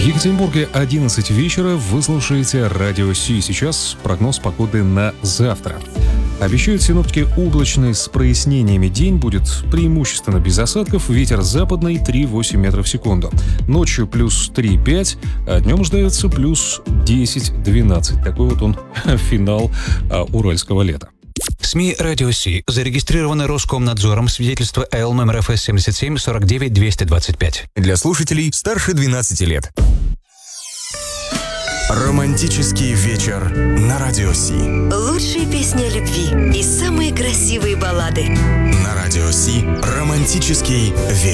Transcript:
Екатеринбурге 11 вечера. Вы слушаете Радио Си. Сейчас прогноз погоды на завтра. Обещают синоптики облачный с прояснениями день. Будет преимущественно без осадков. Ветер западный 3,8 метров в секунду. Ночью плюс 3,5, а днем ждается плюс 10-12. Такой вот он финал уральского лета. СМИ «Радио Си» зарегистрированы Роскомнадзором, свидетельство Л номер ФС 77 49 225. Для слушателей старше 12 лет. Романтический вечер на Радио Си. Лучшие песни о любви и самые красивые баллады. На Радио Си романтический вечер.